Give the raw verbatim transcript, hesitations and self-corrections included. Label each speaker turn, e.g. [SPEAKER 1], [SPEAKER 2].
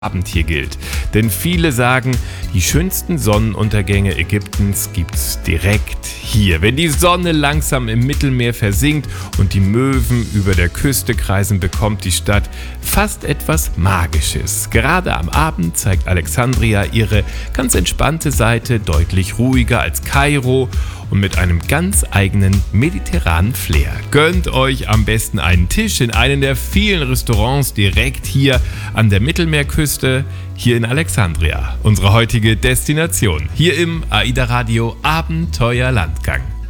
[SPEAKER 1] Abend hier gilt. Denn viele sagen, die schönsten Sonnenuntergänge Ägyptens gibt's direkt hier. Wenn die Sonne langsam im Mittelmeer versinkt und die Möwen über der Küste kreisen, bekommt die Stadt fast etwas Magisches. Gerade am Abend zeigt Alexandria ihre ganz entspannte Seite, deutlich ruhiger als Kairo und mit einem ganz eigenen mediterranen Flair. Gönnt euch am besten einen Tisch in einem der vielen Restaurants direkt hier an der Mittelmeerküste, hier in Alexandria. Unsere heutige Destination, hier im AIDA Radio Abenteuerlandgang.